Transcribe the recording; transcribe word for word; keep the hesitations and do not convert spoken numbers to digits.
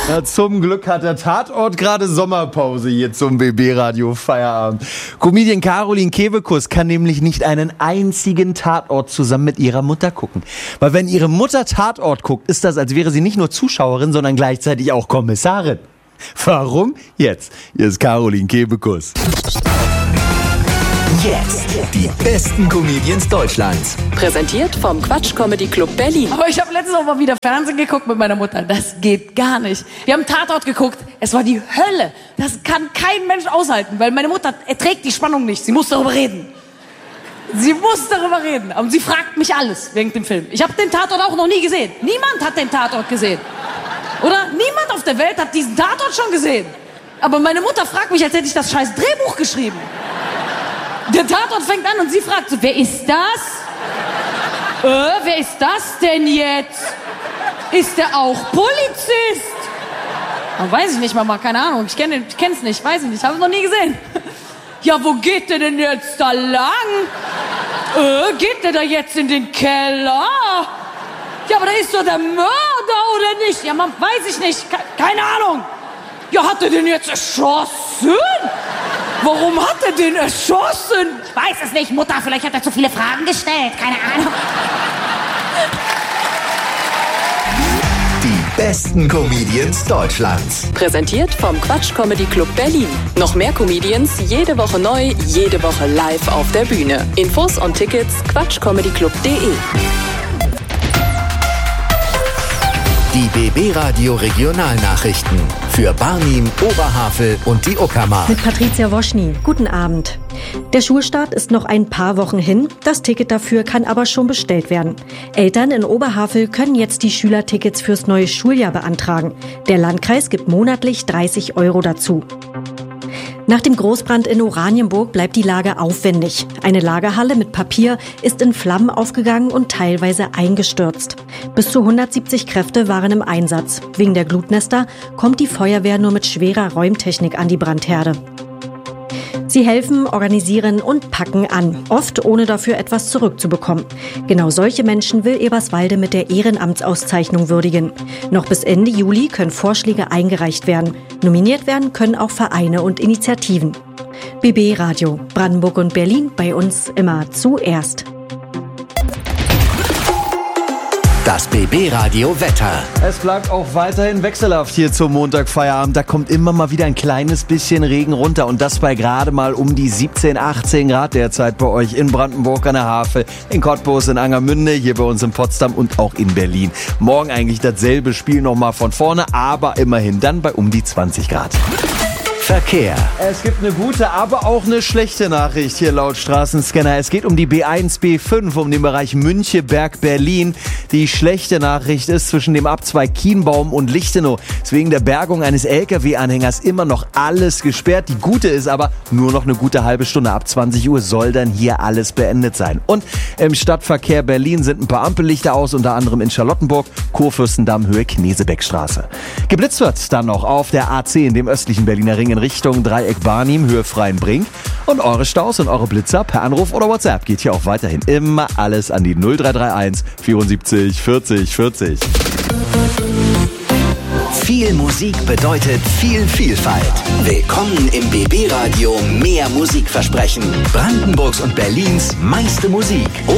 Ja, zum Glück hat der Tatort gerade Sommerpause hier zum B B-Radio Feierabend. Comedian Caroline Kebekus kann nämlich nicht einen einzigen Tatort zusammen mit ihrer Mutter gucken. Weil wenn ihre Mutter Tatort guckt, ist das, als wäre sie nicht nur Zuschauerin, sondern gleichzeitig auch Kommissarin. Warum? Jetzt. Hier ist Caroline Kebekus. Jetzt die besten Comedians Deutschlands. Präsentiert vom Quatsch Comedy Club Berlin. Aber ich habe letztens auch mal wieder Fernsehen geguckt mit meiner Mutter. Das geht gar nicht. Wir haben Tatort geguckt. Es war die Hölle. Das kann kein Mensch aushalten, weil meine Mutter erträgt die Spannung nicht. Sie muss darüber reden. Sie muss darüber reden. Und sie fragt mich alles wegen dem Film. Ich habe den Tatort auch noch nie gesehen. Niemand hat den Tatort gesehen. Oder? Niemand auf der Welt hat diesen Tatort schon gesehen. Aber meine Mutter fragt mich, als hätte ich das scheiß Drehbuch geschrieben. Der Tatort fängt an und sie fragt so, wer ist das? Äh, wer ist das denn jetzt? Ist der auch Polizist? Oh, weiß ich nicht, Mama, keine Ahnung. Ich kenne ich kenn's nicht, weiß ich nicht, habe es noch nie gesehen. Ja, wo geht der denn jetzt da lang? Äh, geht der da jetzt in den Keller? Ja, aber da ist doch der Mörder, oder nicht? Ja, Mama, weiß ich nicht, Ke- keine Ahnung. Ja, hat er den jetzt erschossen? Warum hat er den erschossen? Ich weiß es nicht, Mutter. Vielleicht hat er zu viele Fragen gestellt. Keine Ahnung. Die besten Comedians Deutschlands. Präsentiert vom Quatsch Comedy Club Berlin. Noch mehr Comedians, jede Woche neu, jede Woche live auf der Bühne. Infos und Tickets quatschcomedyclub punkt de. Die B B-Radio Regionalnachrichten für Barnim, Oberhavel und die Uckermark. Mit Patricia Woschny. Guten Abend. Der Schulstart ist noch ein paar Wochen hin. Das Ticket dafür kann aber schon bestellt werden. Eltern in Oberhavel können jetzt die Schülertickets fürs neue Schuljahr beantragen. Der Landkreis gibt monatlich dreißig Euro dazu. Nach dem Großbrand in Oranienburg bleibt die Lage aufwendig. Eine Lagerhalle mit Papier ist in Flammen aufgegangen und teilweise eingestürzt. Bis zu hundertsiebzig Kräfte waren im Einsatz. Wegen der Glutnester kommt die Feuerwehr nur mit schwerer Räumtechnik an die Brandherde. Sie helfen, organisieren und packen an, oft ohne dafür etwas zurückzubekommen. Genau solche Menschen will Eberswalde mit der Ehrenamtsauszeichnung würdigen. Noch bis Ende Juli können Vorschläge eingereicht werden. Nominiert werden können auch Vereine und Initiativen. B B-Radio, Brandenburg und Berlin, bei uns immer zuerst. Das B B-Radio Wetter. Es bleibt auch weiterhin wechselhaft hier zum Montagfeierabend. Da kommt immer mal wieder ein kleines bisschen Regen runter. Und das bei gerade mal um die siebzehn, achtzehn Grad derzeit bei euch in Brandenburg an der Havel, in Cottbus, in Angermünde, hier bei uns in Potsdam und auch in Berlin. Morgen eigentlich dasselbe Spiel nochmal von vorne, aber immerhin dann bei um die zwanzig Grad. Verkehr. Es gibt eine gute, aber auch eine schlechte Nachricht hier laut Straßenscanner. Es geht um die B eins, B fünf, um den Bereich Müncheberg-Berlin. Die schlechte Nachricht ist, zwischen dem Abzweig Kienbaum und Lichtenau ist wegen der Bergung eines L K W-Anhängers immer noch alles gesperrt. Die gute ist aber, nur noch eine gute halbe Stunde. Ab zwanzig Uhr soll dann hier alles beendet sein. Und im Stadtverkehr Berlin sind ein paar Ampellichter aus, unter anderem in Charlottenburg, Kurfürstendamm, Höhe Knesebeckstraße. Geblitzt wird dann noch auf der A zehn, dem östlichen Berliner Ring, in Richtung Dreieck Barnim, Höhe Freienbrink. Und eure Staus und eure Blitzer per Anruf oder WhatsApp geht hier auch weiterhin immer alles an die null drei drei eins vierundsiebzig vierzig vierzig. Viel Musik bedeutet viel Vielfalt. Willkommen im B B-Radio Mehr Musikversprechen. Brandenburgs und Berlins meiste Musik.